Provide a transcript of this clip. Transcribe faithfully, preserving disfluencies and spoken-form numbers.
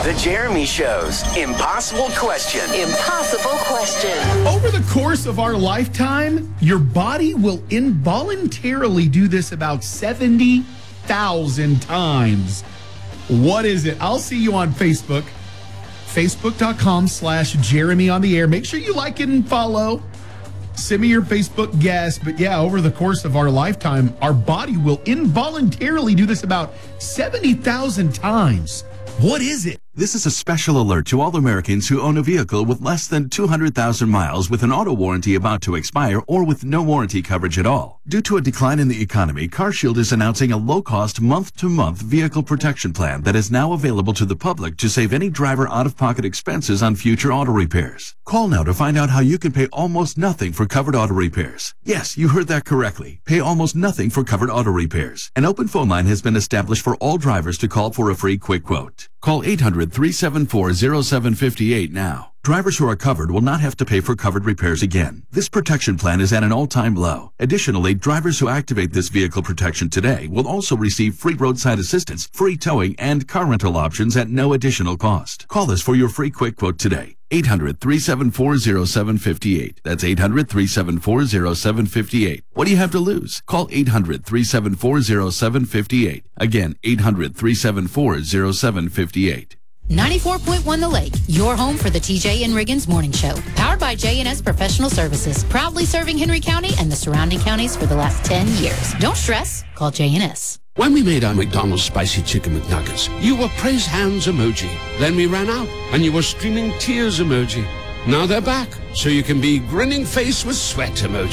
The Jeremy Show's Impossible Question. Impossible Question. Over the course of our lifetime, your body will involuntarily do this about seventy thousand times. What is it? I'll see you on Facebook. Facebook.com slash Jeremy on the air. Make sure you like it and follow. Send me your Facebook guess. But yeah, over the course of our lifetime, our body will involuntarily do this about seventy thousand times. What is it? This is a special alert to all Americans who own a vehicle with less than two hundred thousand miles with an auto warranty about to expire or with no warranty coverage at all. Due to a decline in the economy, CarShield is announcing a low-cost month-to-month vehicle protection plan that is now available to the public to save any driver out-of-pocket expenses on future auto repairs. Call now to find out how you can pay almost nothing for covered auto repairs. Yes, you heard that correctly. Pay almost nothing for covered auto repairs. An open phone line has been established for all drivers to call for a free quick quote. Call eight hundred, three seven four, zero seven five eight now. Drivers who are covered will not have to pay for covered repairs again. This protection plan is at an all-time low. Additionally, drivers who activate this vehicle protection today will also receive free roadside assistance, free towing, and car rental options at no additional cost. Call us for your free quick quote today. eight hundred, three seven four, zero seven five eight. That's eight hundred, three seven four, zero seven five eight. What do you have to lose? Call eight hundred, three seven four, zero seven five eight. Again, eight hundred, three seven four, zero seven five eight. ninety-four point one The Lake, your home for the T J and Riggins Morning Show. Powered by J and S Professional Services, proudly serving Henry County and the surrounding counties for the last ten years. Don't stress, call J and S. When we made our McDonald's Spicy Chicken McNuggets, you were praise hands emoji. Then we ran out, and you were streaming tears emoji. Now they're back, so you can be grinning face with sweat emoji.